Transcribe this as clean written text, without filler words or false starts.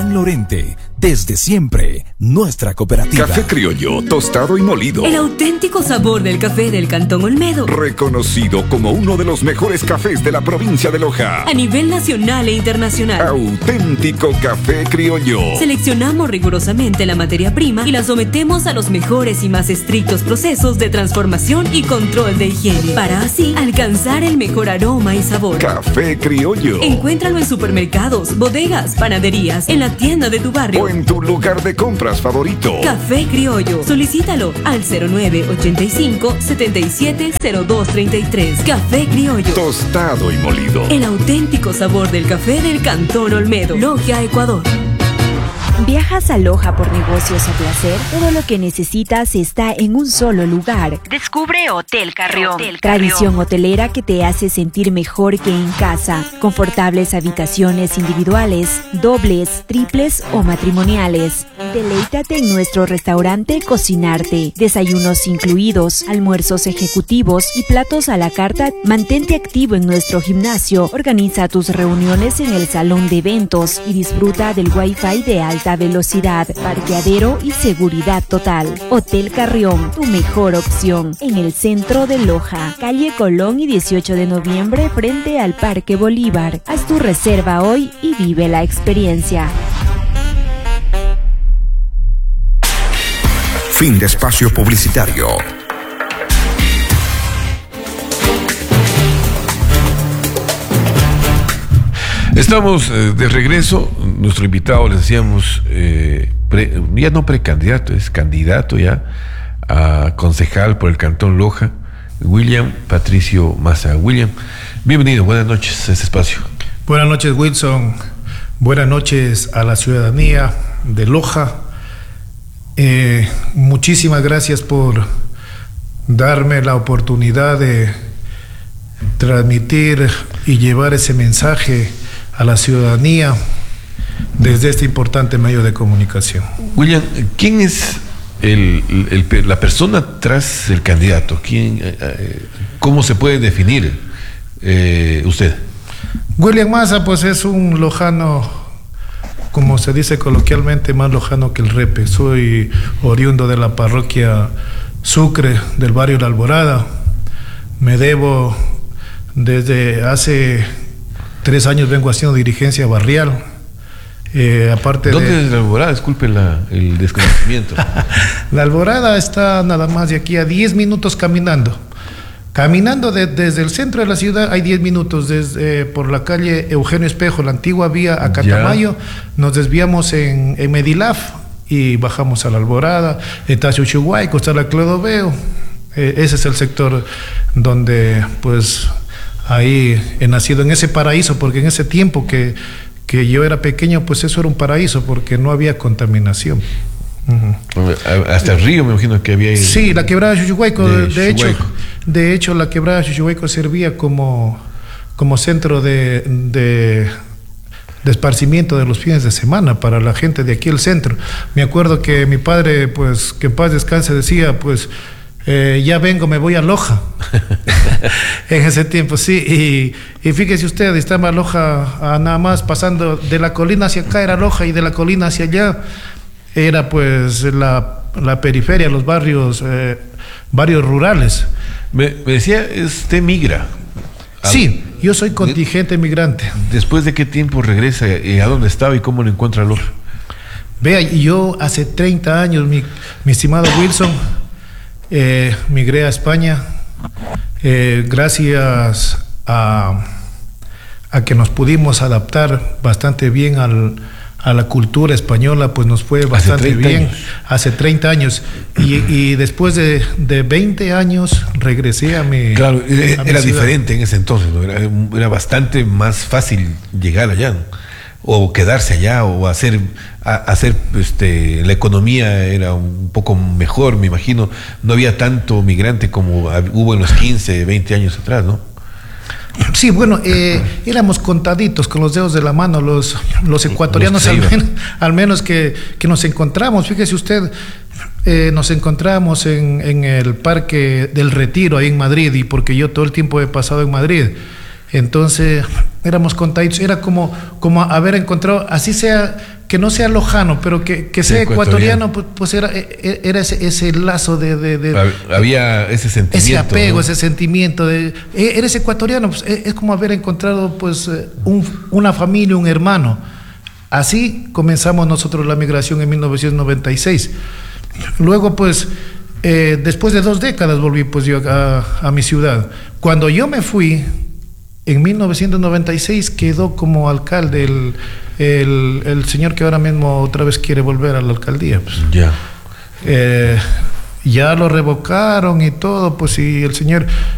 San Lorente, desde siempre, nuestra cooperativa. Café criollo, tostado y molido. El auténtico sabor del café del Cantón Olmedo. Reconocido como uno de los mejores cafés de la provincia de Loja. A nivel nacional e internacional. Auténtico café criollo. Seleccionamos rigurosamente la materia prima y la sometemos a los mejores y más estrictos procesos de transformación y control de higiene, para así alcanzar el mejor aroma y sabor. Café criollo. Encuéntralo en supermercados, bodegas, panaderías, en la tienda de tu barrio o en tu lugar de compras favorito. Café criollo. Solicítalo al 0985-770233. Café criollo. Tostado y molido. El auténtico sabor del café del Cantón Olmedo. Loja, Ecuador. ¿Viajas a Loja por negocios o placer? Todo lo que necesitas está en un solo lugar. Descubre Hotel Carrión. Tradición hotelera que te hace sentir mejor que en casa. Confortables habitaciones individuales, dobles, triples o matrimoniales. Deleítate en nuestro restaurante Cocinarte. Desayunos incluidos, almuerzos ejecutivos y platos a la carta. Mantente activo en nuestro gimnasio. Organiza tus reuniones en el salón de eventos y disfruta del Wi-Fi de alta velocidad, parqueadero y seguridad total. Hotel Carrión, tu mejor opción, en el centro de Loja, calle Colón y 18 de noviembre frente al Parque Bolívar. Haz tu reserva hoy y vive la experiencia. Fin de espacio publicitario. Estamos de regreso. Nuestro invitado, les decíamos, ya no precandidato, es candidato ya a concejal por el Cantón Loja, William Patricio Maza. William, bienvenido, buenas noches a este espacio. Buenas noches, Wilson. Buenas noches a la ciudadanía de Loja. Muchísimas gracias por darme la oportunidad de transmitir y llevar ese mensaje a la ciudadanía desde este importante medio de comunicación. William, ¿quién es la persona tras el candidato? ¿Cómo se puede definir usted? William Maza, pues es un lojano, como se dice coloquialmente, más lojano que el repe. Soy oriundo de la parroquia Sucre, del barrio La Alborada. Me debo desde hace 3 años, vengo haciendo dirigencia barrial. Aparte ¿Dónde es La Alborada? Disculpe el desconocimiento. La Alborada está nada más de aquí a 10 minutos caminando. Desde el centro de la ciudad hay 10 minutos, por la calle Eugenio Espejo, la antigua vía a Catamayo, nos desviamos en Medilaf y bajamos a La Alborada, está Chuchuhuayco, está la Clodoveo. Ese es el sector donde pues ahí he nacido, en ese paraíso, porque en ese tiempo que yo era pequeño, pues eso era un paraíso, porque no había contaminación. Hasta el río me imagino que había. Sí, la quebrada Chuchuhuayco, de hecho la quebrada Chuchuhuayco servía como centro de esparcimiento de los fines de semana para la gente de aquí el centro. Me acuerdo que mi padre, pues que en paz descanse, decía, pues ya vengo, me voy a Loja. En ese tiempo, sí, y fíjese usted, estaba Loja nada más pasando de la colina hacia acá era Loja, y de la colina hacia allá era pues la periferia, los barrios rurales. Me decía, usted migra. Sí, yo soy contingente migrante. ¿Después de qué tiempo regresa? ¿A dónde estaba y cómo lo encuentra Loja? Vea, yo hace 30 años, mi estimado Wilson, migré a España, gracias a que nos pudimos adaptar bastante bien a la cultura española, pues nos fue bastante bien. Hace 30 años. Y después de 20 años regresé a mi. Claro, era diferente en ese entonces, ¿no? Era bastante más fácil llegar allá, ¿no? O quedarse allá, o hacer la economía era un poco mejor, me imagino. No había tanto migrante como hubo en los 15, 20 años atrás, ¿no? Sí, bueno, éramos contaditos con los dedos de la mano los ecuatorianos, al menos que nos encontramos. Fíjese usted, nos encontramos en el Parque del Retiro, ahí en Madrid, y porque yo todo el tiempo he pasado en Madrid. Entonces éramos contaditos, era como haber encontrado, así sea, que no sea lojano, pero que sea ecuatoriano, pues era ese lazo de había ese sentimiento, ese apego, ¿no? Ese sentimiento de eres ecuatoriano, pues es como haber encontrado pues una familia, un hermano. Así comenzamos nosotros la migración en 1996. Luego pues después de 2 décadas volví pues yo a mi ciudad. Cuando yo me fui en 1996 quedó como alcalde el señor que ahora mismo otra vez quiere volver a la alcaldía. Pues. Ya. Ya lo revocaron y todo, pues, y el señor